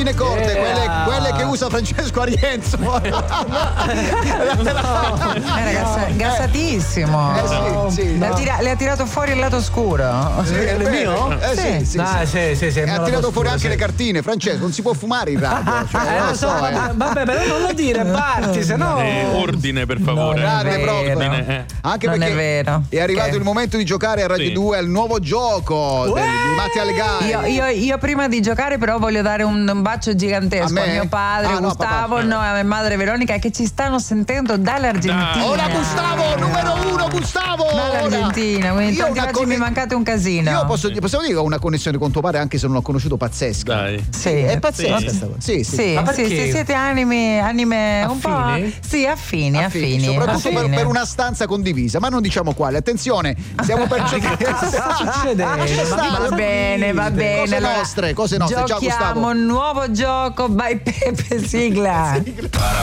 cartine corte, quelle che usa Francesco Arienzo. Gassatissimo. Sì, le ha tirato fuori il lato oscuro. È il mio? Sì. Ha tirato fuori anche le cartine. Francesco, non si può fumare in radio. Vabbè, però non lo dire, parti, se no. Ordine, per favore. Ordine. Anche non perché è vero. è arrivato il momento di giocare a Radio 2 al nuovo gioco di Matti Allegari. Io prima di giocare però voglio dare un bacio gigantesco a mio padre Gustavo, a mia madre Veronica, che ci stanno sentendo dall'Argentina. Ora Gustavo, numero 1 Gustavo! Dall'Argentina, quindi oggi mi mancate un casino. Io possiamo dire che ho una connessione con tuo padre anche se non l'ho conosciuto, pazzesca. Dai. Sì, è pazzesca. Sì. Siete anime un po'. Sì, affini. Soprattutto per una stanza condivisa, ma non diciamo quale. Attenzione, stiamo per Va bene. Cose nostre. Ciao Gustavo. Giochiamo un nuovo gioco by Peppe, sigla.